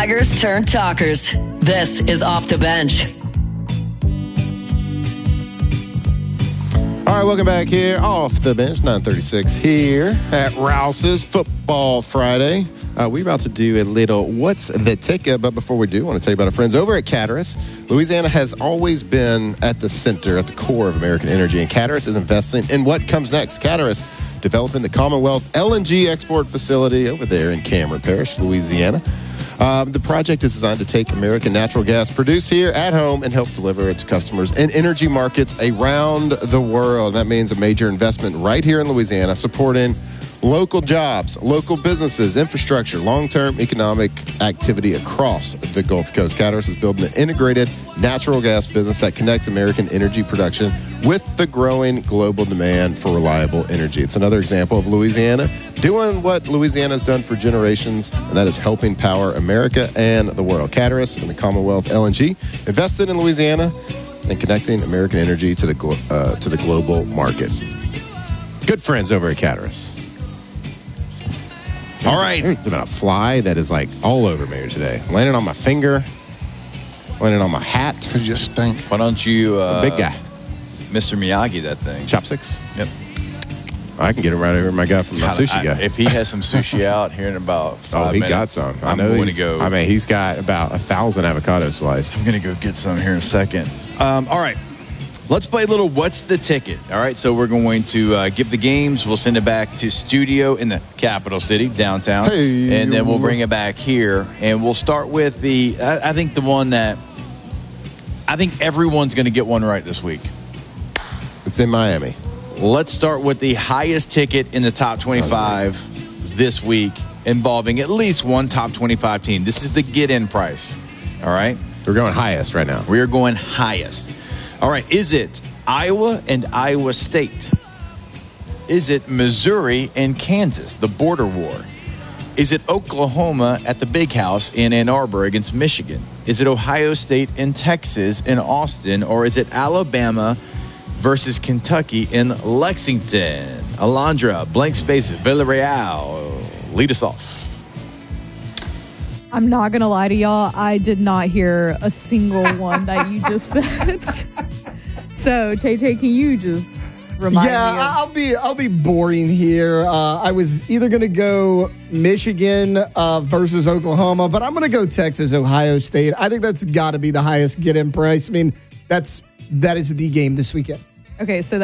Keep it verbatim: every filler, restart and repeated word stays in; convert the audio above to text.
Tigers turned talkers. This is Off the Bench. All right, welcome back here. Off the Bench, nine thirty-six here at Rouse's Football Friday. Uh, we're about to do a little What's the Ticket? But before we do, I want to tell you about our friends over at Caterus. Louisiana has always been at the center, at the core of American energy, and Caterus is investing in what comes next. Caterus developing the Commonwealth L N G export facility over there in Cameron Parish, Louisiana. Um, the project is designed to take American natural gas produced here at home and help deliver it to customers in energy markets around the world. That means a major investment right here in Louisiana, supporting local jobs, local businesses, infrastructure, long-term economic activity across the Gulf Coast. Caterus is building an integrated natural gas business that connects American energy production with the growing global demand for reliable energy. It's another example of Louisiana doing what Louisiana has done for generations, and that is helping power America and the world. Caterus and the Commonwealth L N G invested in Louisiana and connecting American energy to the glo- uh, to the global market. Good friends over at Caterus. All right. There's been a fly that is like all over me today. Landing on my finger, landing on my hat. Because you stink. Why don't you, uh, Big guy. Mister Miyagi, that thing? Chopsticks? Yep. I can get him right over my guy from my God, sushi I- guy. If he has some sushi out here in about five oh, he minutes, got some. I I'm know going to he's- go. I mean, he's got about a thousand avocado slices. I'm going to go get some here in a second. Um, all right. Let's play a little What's the Ticket? All right, so we're going to uh, give the games. We'll send it back to studio in the capital city, downtown. Hey. And then we'll bring it back here. And we'll start with the, I, I think the one that, I think everyone's going to get one right this week. It's in Miami. Let's start with the highest ticket in the top twenty-five this week, involving at least one top twenty-five team. This is the get-in price, all right? We're going highest right now. We are going highest. All right, is it Iowa and Iowa State? Is it Missouri and Kansas, the border war? Is it Oklahoma at the Big House in Ann Arbor against Michigan? Is it Ohio State and Texas in Austin? Or is it Alabama versus Kentucky in Lexington? Alondra, blank space, Villarreal. Lead us off. I'm not going to lie to y'all. I did not hear a single one that you just said. So, Tay-Tay, can you just remind yeah, me? Of- I'll be I'll be boring here. Uh, I was either going to go Michigan uh, versus Oklahoma, but I'm going to go Texas, Ohio State. I think that's got to be the highest get-in price. I mean, that's that is the game this weekend. Okay, so